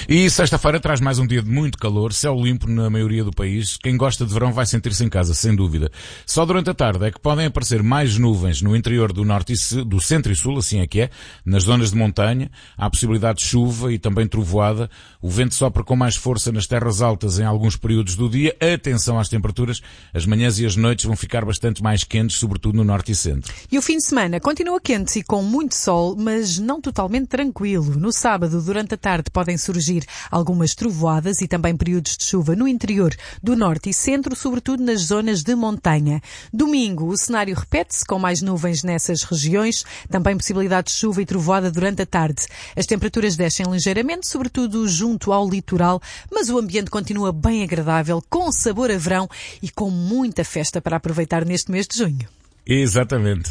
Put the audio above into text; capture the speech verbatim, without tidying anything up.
E sexta-feira traz mais um dia de muito calor, céu limpo na maioria do país. Quem gosta de verão vai sentir-se em casa, sem dúvida. Só durante a tarde é que podem aparecer mais nuvens no interior do norte e do centro e sul, assim é que é, nas zonas de montanha. Há possibilidade de chuva e também trovoada. O vento sopra com mais força nas terras altas em alguns períodos do dia. Atenção às temperaturas. As manhãs e as noites vão ficar bastante mais quentes, sobretudo no norte e centro. E o fim de semana continua quente e com muito sol, mas não totalmente tranquilo. No sábado, durante a tarde, podem surgir algumas trovoadas e também períodos de chuva no interior do norte e centro, sobretudo nas zonas de montanha. Domingo, o cenário repete-se, com mais nuvens nessas regiões, também possibilidade de chuva e trovoada durante a tarde. As temperaturas descem ligeiramente, sobretudo junto ao litoral, mas o ambiente continua bem agradável, com sabor a verão e com muita festa para aproveitar neste mês de junho. Exatamente.